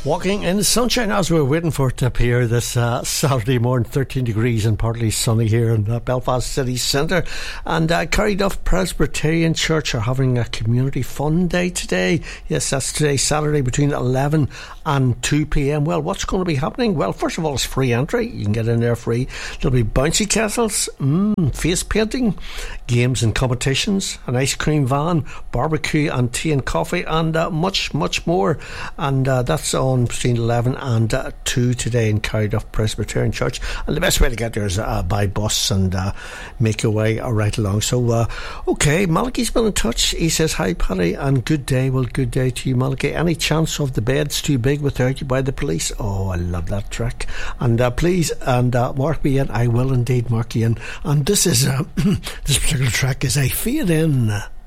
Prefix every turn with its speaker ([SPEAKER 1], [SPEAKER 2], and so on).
[SPEAKER 1] Walking in the sunshine as we're waiting for it to appear this Saturday morning, 13 degrees and partly sunny here in Belfast city centre. And Carryduff Presbyterian Church are having a community fun day today. Yes, that's today, Saturday, between 11 and 2 p.m. Well, what's going to be happening? Well, first of all, it's free entry. You can get in there free. There'll be bouncy castles, face painting, games and competitions, an ice cream van, barbecue and tea and coffee, and much, much more. And that's on between 11 and 2 today in Carryduff Presbyterian Church. And the best way to get there is by bus and make your way right along. So, okay, Malachi's been in touch. He says, hi, Paddy, and good day. Well, good day to you, Malachi. Any chance of the bed's too big without you by the police? Oh, I love that track. And please, and mark me in. I will indeed mark you in. And this is, this particular track is a fade in.